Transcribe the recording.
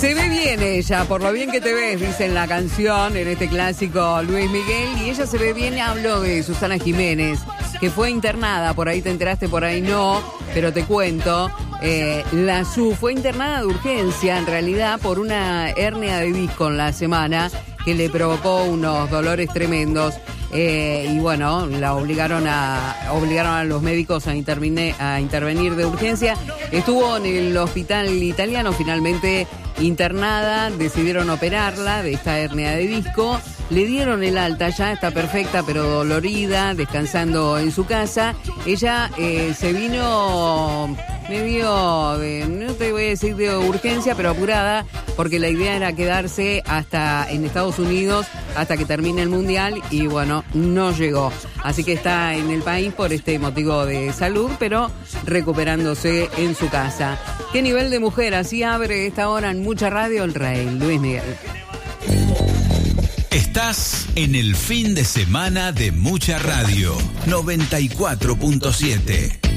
Se ve bien ella, por lo bien que te ves, dice en la canción, en este clásico Luis Miguel, y ella se ve bien. Hablo de Susana Jiménez, que fue internada, por ahí te enteraste, por ahí no, pero te cuento. La SU fue internada de urgencia, en realidad, por una hernia de disco en la semana que le provocó unos dolores tremendos. Y bueno, la obligaron a los médicos a intervenir de urgencia. Estuvo en el hospital italiano, finalmente internada, decidieron operarla de esta hernia de disco. Le dieron el alta, ya está perfecta pero dolorida, descansando en su casa. Ella se vino medio no te voy a decir de urgencia, pero apurada, porque la idea era quedarse hasta en Estados Unidos hasta que termine el Mundial, y bueno, no llegó. Así que está en el país por este motivo de salud, pero recuperándose en su casa. ¿Qué nivel de mujer? Así abre esta hora en Mucha Radio el Rey, Luis Miguel. Estás en el fin de semana de Mucha Radio 94.7.